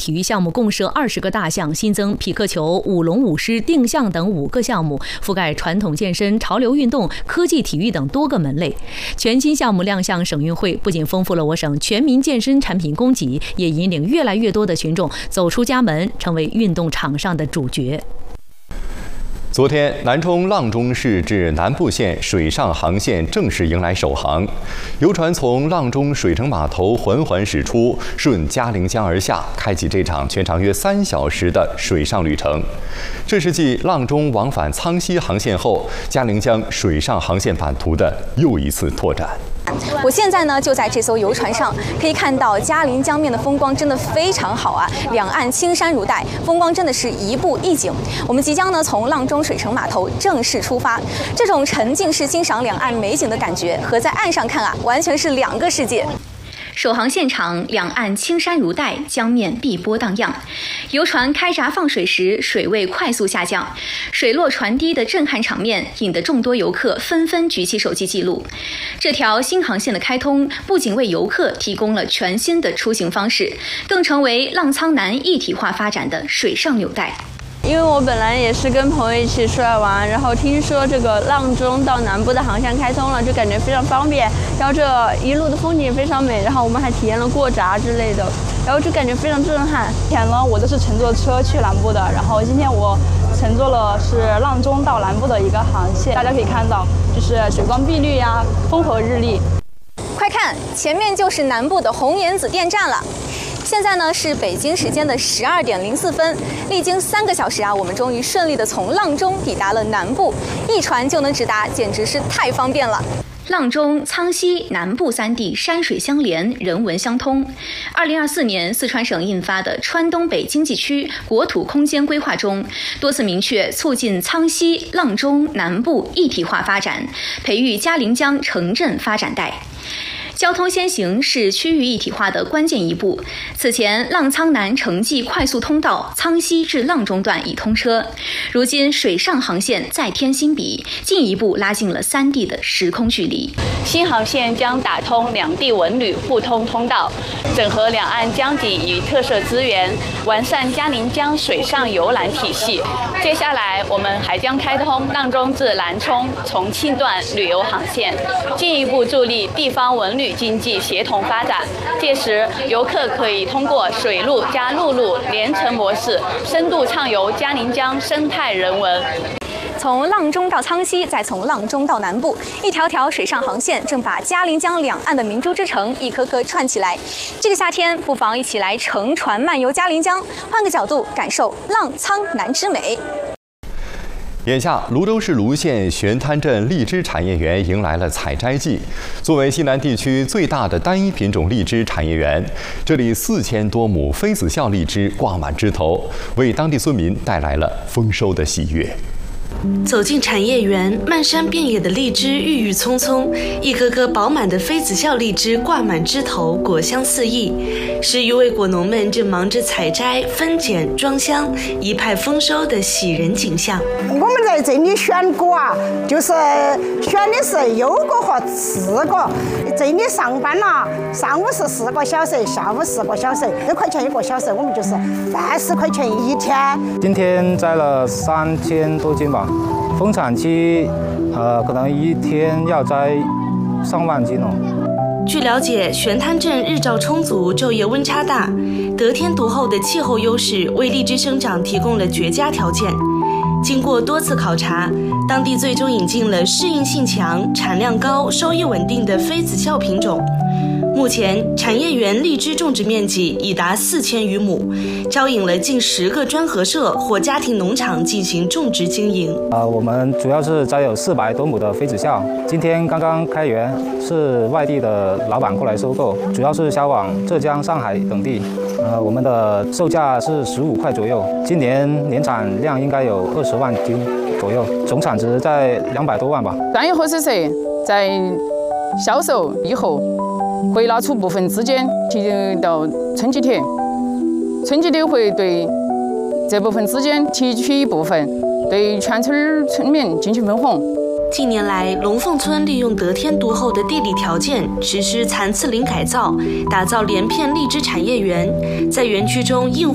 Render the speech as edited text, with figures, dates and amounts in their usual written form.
体育项目共设20个大项，新增匹克球、舞龙舞狮、定向等5个项目，覆盖传统健身、潮流运动、科技体育等多个门类。全新项目亮相省运会，不仅丰富了我省全民健身产品供给，也引领越来越多的群众走出家门，成为运动场上的主角。 昨天，南充阆中市至南部县水上航线正式迎来首航，游船从阆中水城码头缓缓驶出，顺嘉陵江而下，开启这场全长约3小时的水上旅程。这是继阆中往返苍溪航线后，嘉陵江水上航线版图的又一次拓展。 我现在呢就在这艘游船上，可以看到嘉陵江面的风光真的非常好啊，两岸青山如黛，风光真的是一步一景。我们即将呢从阆中水城码头正式出发，这种沉浸式欣赏两岸美景的感觉和在岸上看啊，完全是2个世界。首航现场，两岸青山如黛，江面碧波荡漾。游船开闸放水时，水位快速下降，水落船低的震撼场面引得众多游客纷纷举起手机记录。这条新航线的开通，不仅为游客提供了全新的出行方式，更成为浪沧南一体化发展的水上纽带。 因为我本来也是跟朋友一起出来玩，然后听说这个阆中到南部的航线开通了，就感觉非常方便，然后这一路的风景非常美，然后我们还体验了过闸之类的，然后就感觉非常震撼。 以前呢，我都是乘坐车去南部的，然后今天我乘坐了是阆中到南部的一个航线，大家可以看到，就是水光碧绿呀，风和日丽。 快看，前面就是南部的红颜子电站了。现在呢是北京时间的12点04分，历经3个小时啊，我们终于顺利的从阆中抵达了南部，一船就能直达，简直是太方便了。阆中、苍溪、南部3地山水相连，人文相通。2024年四川省印发的《川东北经济区国土空间规划》中，多次明确促进苍溪、阆中、南部一体化发展，培育嘉陵江城镇发展带。交通先行是区域一体化的关键一步。此前，浪沧南城际快速通道苍溪至阆中段已通车，如今水上航线再添新笔，进一步拉近了3地的时空距离。 新航线将打通2地文旅互通通道，整合两岸江景与特色资源，完善嘉陵江水上游览体系。接下来，我们还将开通阆中至南充、重庆段旅游航线，进一步助力地方文旅经济协同发展。届时，游客可以通过水路加陆路联程模式，深度畅游嘉陵江生态人文。 从阆中到苍溪，再从阆中到南部，一条条水上航线正把嘉陵江两岸的明珠之城一颗颗串起来。这个夏天，不妨一起来乘船漫游嘉陵江，换个角度感受浪沧南之美。 眼下，泸州市泸县玄滩镇荔枝产业园迎来了采摘季。作为西南地区最大的单一品种荔枝产业园，这里4000多亩妃子笑荔枝挂满枝头，为当地村民带来了丰收的喜悦。 走进产业园，漫山遍野的荔枝郁郁葱葱，一颗颗饱满的妃子笑荔枝挂满枝头，果香四溢。11位果农们正忙着采摘、分拣、装箱，一派丰收的喜人景象。 我们在这里选果啊，就是选的是优果和次果。这里上班了，上午是4个小时，下午4个小时，1块钱1个小时，我们就是80块钱一天。 今天摘了3000多斤吧。丰产期，可能一天要摘上万斤哦。 据了解，玄滩镇日照充足，昼夜温差大，得天独厚的气候优势为荔枝生长提供了绝佳条件。经过多次考察，当地最终引进了适应性强、产量高、收益稳定的妃子笑品种。目前，产业园荔枝种植面积已达4000余亩，招引了近10个专合社或家庭农场进行种植经营。 我们主要是摘有400多亩的妃子笑，今天刚刚开园，是外地的老板过来收购，主要是销往浙江、上海等地。我们的售价是15块左右，今年年产量应该有20万斤左右，总产值在200多万吧。 专业合作社在销售以后，会拿出部分资金提到村集体，村集体会对这部分资金提取一部分，对全村村民进行分红。 近年来，龙凤村利用得天独厚的地理条件，实施残次林改造，打造连片荔枝产业园，在园区中硬